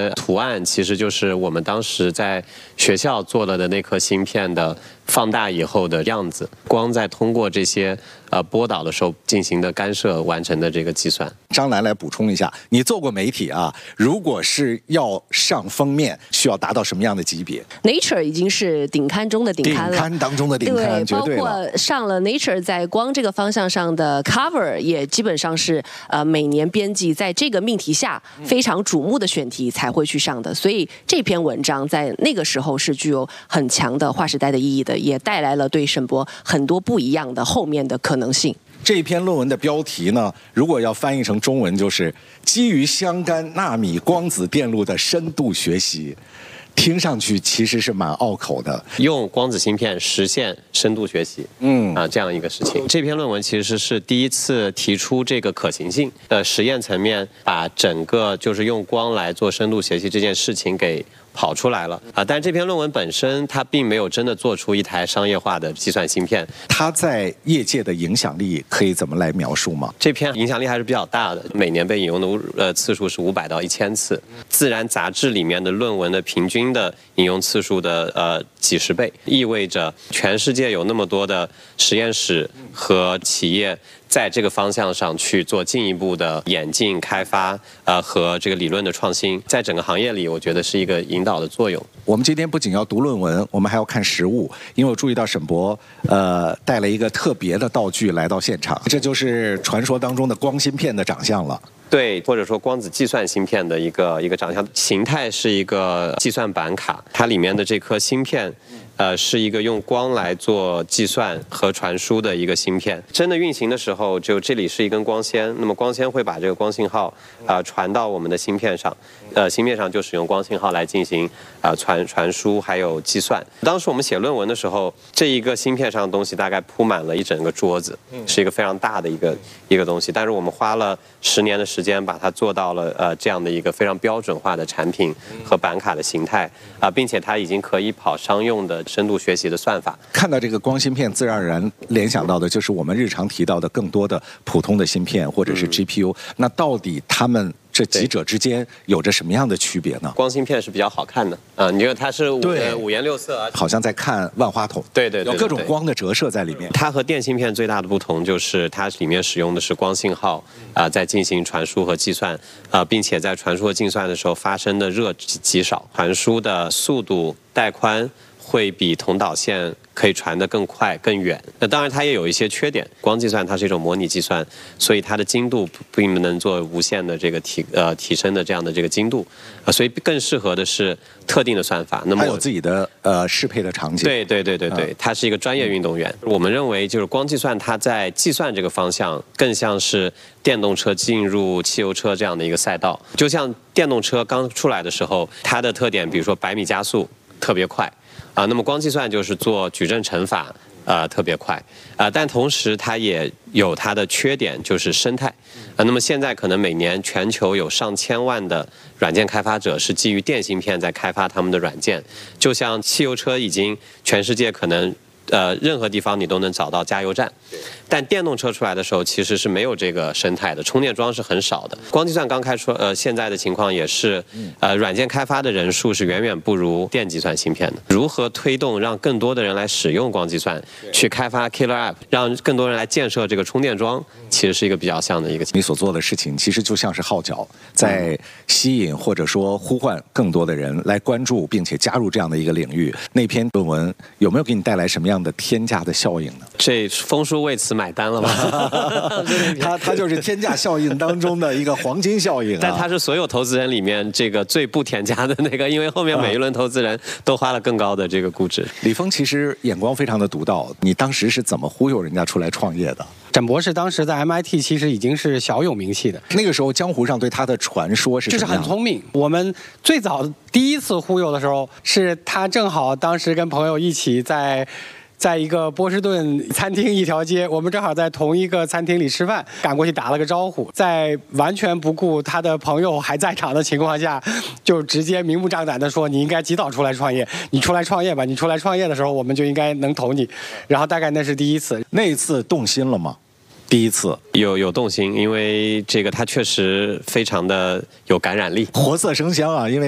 些图案其实就是我们当时在学校做了的那颗芯片的放大以后的样子，光在通过这些波导的时候进行的干涉完成的这个计算。 张楠来补充一下，你做过媒体啊，如果是要上封面，需要达到什么样的级别 ？Nature 已经是顶刊中的顶刊了， 顶刊当中的顶刊， 对，包括上了 Nature 在光这个方向上的 cover， 也基本上是每年编辑在这个命题下非常瞩目的选题才会去上的，所以这篇文章在那个时候是具有很强的划时代的意义的，也带来了对沈博很多不一样的后面的可能性。 这篇论文的标题呢，如果要翻译成中文，就是基于香干纳米光子电路的深度学习。听上去其实是蛮拗口的， 用光子芯片实现深度学习，这样一个事情。这篇论文其实是第一次提出这个可行性的实验层面，把整个就是用光来做深度学习这件事情给跑出来了啊！但这篇论文本身它并没有真的做出一台商业化的计算芯片。 它在业界的影响力可以怎么来描述吗？ 这篇影响力还是比较大的，每年被引用的次数是500到1000次，自然杂志里面的论文的平均的引用次数的几十倍，意味着全世界有那么多的实验室和企业在这个方向上去做进一步的演进开发，和这个理论的创新，在整个行业里，我觉得是一个引导的作用。 我们今天不仅要读论文，我们还要看实物，因为我注意到沈博带了一个特别的道具来到现场，这就是传说当中的光芯片的长相了。 对，或者说光子计算芯片的一个长相，形态是一个计算板卡，它里面的这颗芯片，是一个用光来做计算和传输的一个芯片。真的运行的时候，就这里是一根光纤，那么光纤会把这个光信号传到我们的芯片上，芯片上就使用光信号来进行传输还有计算。当时我们写论文的时候，这一个芯片上的东西大概铺满了一整个桌子，是一个非常大的一个东西，但是我们花了10年的时间把它做到了这样的一个非常标准化的产品和板卡的形态并且它已经可以跑商用的深度学习的算法。 看到这个光芯片，自然而然联想到的就是我们日常提到的更多的普通的芯片或者是 GPU。那到底它们这几者之间有着什么样的区别呢？ 光芯片是比较好看的你觉得它是五颜六色好像在看万花筒。 对， 有各种光的折射在里面。 它和电芯片最大的不同就是它里面使用的是光信号在进行传输和计算并且在传输和计算的时候发生的热极少，传输的速度带宽会比同导线可以传得更快更远。那当然它也有一些缺点，光计算它是一种模拟计算，所以它的精度并不能做无限的这个提升的这样的这个精度所以更适合的是特定的算法。那么还有自己的适配的场景。 对，它是一个专业运动员。我们认为就是光计算它在计算这个方向更像是电动车进入汽油车这样的一个赛道。就像电动车刚出来的时候，它的特点比如说100米加速特别快那么光计算就是做矩阵乘法特别快但同时它也有它的缺点，就是生态那么现在可能每年全球有上千万的软件开发者是基于电芯片在开发他们的软件，就像汽油车已经全世界可能任何地方你都能找到加油站，但电动车出来的时候其实是没有这个生态的，充电桩是很少的。光计算刚开出现在的情况也是软件开发的人数是远远不如电计算芯片的。如何推动让更多的人来使用光计算，去开发 killer app， 让更多人来建设这个充电桩，其实是一个比较像的一个。 你所做的事情其实就像是号角，在吸引或者说呼唤更多的人来关注并且加入这样的一个领域。那篇论文有没有给你带来什么样的天价的效应呢？ 这枫叔为此买单了吗？ 他就是天价效应当中的一个黄金效应但他是所有投资人里面这个最不添加的那个，因为后面每一轮投资人都花了更高的这个估值。 李峰其实眼光非常的独到，你当时是怎么忽悠人家出来创业的？ 沈博士当时在 MIT 其实已经是小有名气的， 那个时候江湖上对他的传说是什么样的？ 就是很聪明。我们最早第一次忽悠的时候，是他正好当时跟朋友一起在一个波士顿餐厅一条街，我们正好在同一个餐厅里吃饭，赶过去打了个招呼，在完全不顾他的朋友还在场的情况下，就直接明目张胆的说你应该及早出来创业，你出来创业吧，你出来创业的时候我们就应该能投你。然后大概那是第一次。 那一次动心了吗？第一次有动心，因为这个他确实非常的有感染力， 活色生香啊，因为